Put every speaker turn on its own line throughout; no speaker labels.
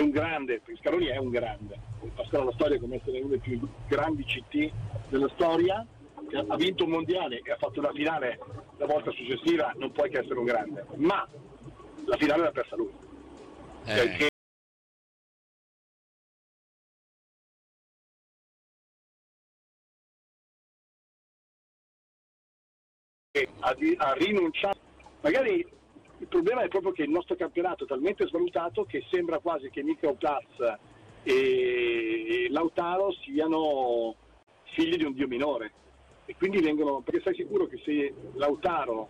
un grande, Scaloni è un grande, passerà alla storia come essere uno dei più grandi CT della storia, che ha vinto un mondiale e ha fatto una finale la volta successiva, non puoi che essere un grande, ma la finale l'ha persa lui, perché ha rinunciato. Magari il problema è proprio che il nostro campionato è talmente svalutato che sembra quasi che Nico Platz e Lautaro siano figli di un dio minore, e quindi vengono, perché sei sicuro che se Lautaro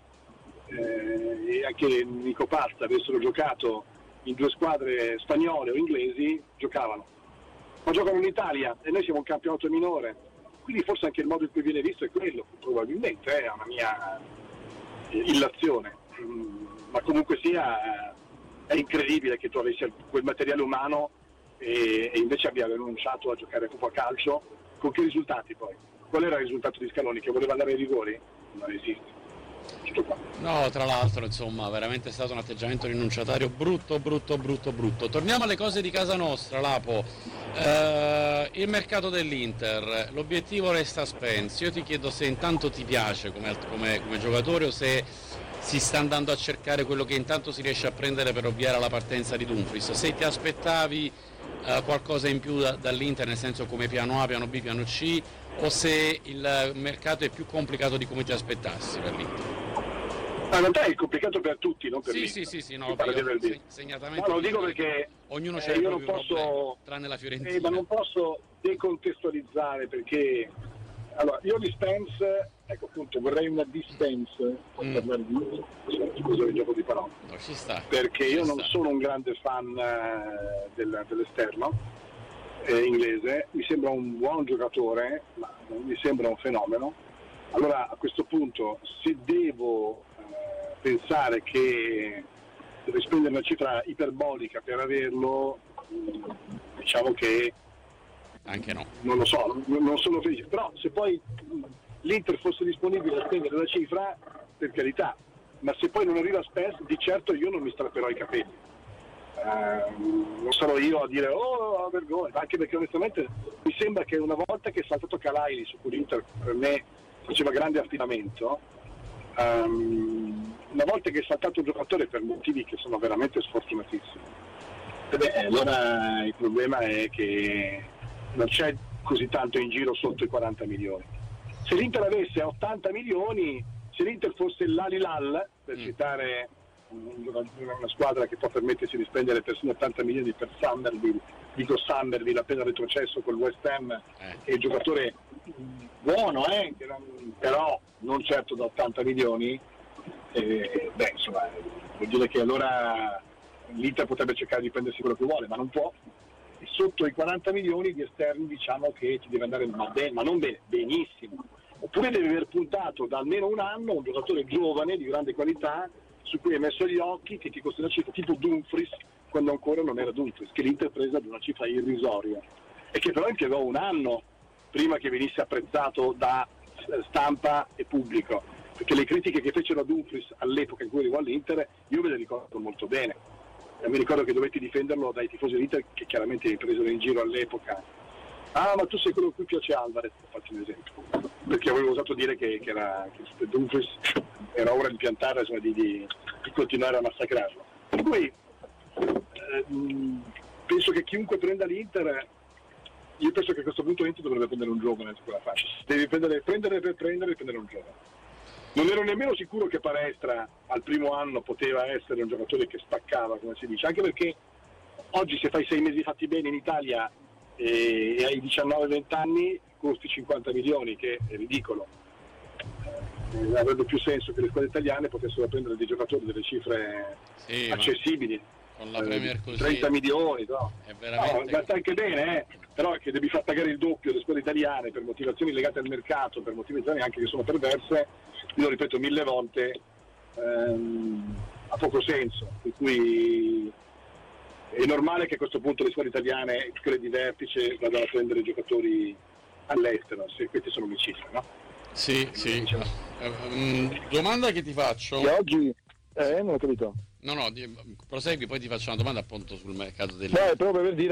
e anche Nico Platz avessero giocato in due squadre spagnole o inglesi, giocavano, ma giocano in Italia e noi siamo un campionato minore, quindi forse anche il modo in cui viene visto è quello, probabilmente è una mia illazione, ma comunque sia è incredibile che tu avessi quel materiale umano e invece abbia rinunciato a giocare proprio a calcio. Con che risultati poi? Qual era il risultato di Scaloni? Che voleva andare ai rigori? Non esiste. Tutto qua.
No, tra l'altro, insomma, veramente è stato un atteggiamento rinunciatario brutto. Torniamo alle cose di casa nostra, Lapo. Il mercato dell'Inter, l'obiettivo resta Spence. Io ti chiedo se intanto ti piace come giocatore o se si sta andando a cercare quello che intanto si riesce a prendere per ovviare alla partenza di Dumfries. Se ti aspettavi qualcosa in più dall'Inter, nel senso come piano A, piano B, piano C, o se il mercato è più complicato di come ti aspettassi per l'Inter?
Ma in realtà è complicato per tutti, non per me.
Sì, no, segnatamente.
No, lo dico perché
ognuno c'è
io
il proprio problema, tranne la Fiorentina.
Ma non posso decontestualizzare, perché allora io di Spence, ecco appunto, vorrei una dispense per parlare di scusa il gioco di parole.
No, ci sta.
Perché io non sono un grande fan dell'esterno inglese, mi sembra un buon giocatore, ma non mi sembra un fenomeno. Allora a questo punto, se devo pensare che devo spendere una cifra iperbolica per averlo, diciamo che
anche no.
Non lo so, non sono felice, però se poi l'Inter fosse disponibile a spendere la cifra, per carità, ma se poi non arriva Spence, di certo io non mi strapperò i capelli. Non sarò io a dire oh vergogna, anche perché onestamente mi sembra che una volta che è saltato Calaili, su cui l'Inter per me faceva grande affidamento, una volta che è saltato un giocatore per motivi che sono veramente sfortunatissimi, allora il problema è che non c'è così tanto in giro sotto i 40 milioni. Se l'Inter avesse 80 milioni, se l'Inter fosse l'Al-Hilal, per citare una squadra che può permettersi di spendere persino 80 milioni per Summerville appena retrocesso col West Ham, che è il giocatore buono, però non certo da 80 milioni, insomma, vuol dire che allora l'Inter potrebbe cercare di prendersi quello che vuole, ma non può. E sotto i 40 milioni di esterni diciamo che ti deve andare ma non bene, benissimo. Oppure devi aver puntato da almeno un anno un giocatore giovane di grande qualità su cui hai messo gli occhi, che ti costa una cifra tipo Dumfries, quando ancora non era Dumfries, che l'Inter presa ad una cifra irrisoria e che però impiegò un anno prima che venisse apprezzato da stampa e pubblico, perché le critiche che fecero a Dumfries all'epoca in cui arrivò all'Inter io me le ricordo molto bene. Mi ricordo che dovetti difenderlo dai tifosi dell'Inter che chiaramente mi presero in giro all'epoca. Ah, ma tu sei quello a cui piace Alvarez, faccio un esempio, perché avevo osato dire che Dumfries era ora di piantare, insomma, di continuare a massacrarlo. Per cui penso che chiunque prenda l'Inter, io penso che a questo punto l'Inter dovrebbe prendere un giovane su quella faccia. Devi prendere un giovane. Non ero nemmeno sicuro che Palestra al primo anno poteva essere un giocatore che spaccava, come si dice, anche perché oggi se fai 6 mesi fatti bene in Italia e hai 19-20 anni costi 50 milioni, che è ridicolo. Avrebbe più senso che le squadre italiane potessero prendere dei giocatori delle cifre accessibili.
Con la Premier così
30 milioni, no?
È veramente...
sta anche bene, però che devi far pagare il doppio alle squadre italiane per motivazioni legate al mercato, per motivazioni anche che sono perverse, io lo ripeto 1000 volte, ha poco senso, per cui è normale che a questo punto le squadre italiane, quelle di vertice, vadano a prendere giocatori all'estero, se queste sono le cifre, no?
Sì. Domanda che ti faccio.
E oggi Non ho capito.
No, prosegui, poi ti faccio una domanda appunto sul mercato
Proprio per dire